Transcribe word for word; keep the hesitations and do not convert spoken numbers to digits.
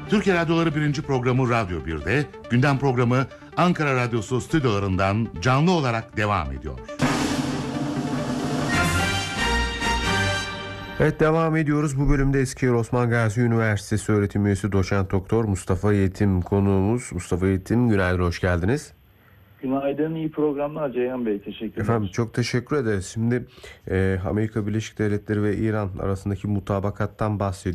Türkiye Radyoları birinci programı Radyo bir'de, gündem programı Ankara Radyosu stüdyolarından canlı olarak devam ediyor. Evet, devam ediyoruz. Bu bölümde Eskişehir Osman Gazi Üniversitesi öğretim üyesi doçent doktor Mustafa Yetim konuğumuz. Mustafa Yetim, günaydın, hoş geldiniz. Günaydın, iyi programlar Ceyhan Bey, teşekkürler. Efendim, çok teşekkür ederiz. Şimdi e, Amerika Birleşik Devletleri ve İran arasındaki mutabakattan bahsediyoruz.